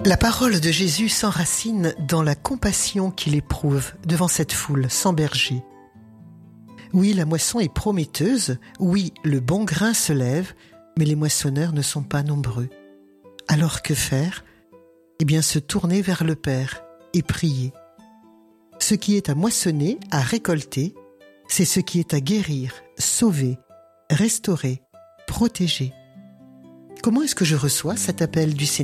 La parole de Jésus s'enracine dans la compassion qu'il éprouve devant cette foule sans berger. Oui, la moisson est prometteuse, oui, le bon grain se lève, mais les moissonneurs ne sont pas nombreux. Alors que faire ? Eh bien, se tourner vers le Père et prier. Ce qui est à moissonner, à récolter, c'est ce qui est à guérir, sauver, restaurer, protéger. Comment est-ce que je reçois cet appel du Seigneur ?